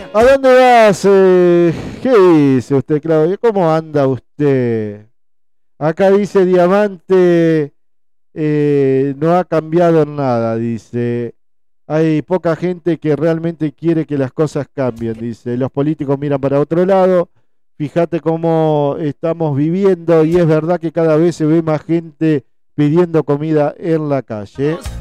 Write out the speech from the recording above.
¿A dónde vas? ¿Qué dice usted, Claudio? ¿Cómo anda usted? Acá dice Diamante, no ha cambiado nada, dice. Hay poca gente que realmente quiere que las cosas cambien, dice. Los políticos miran para otro lado. Fíjate cómo estamos viviendo y es verdad que cada vez se ve más gente pidiendo comida en la calle.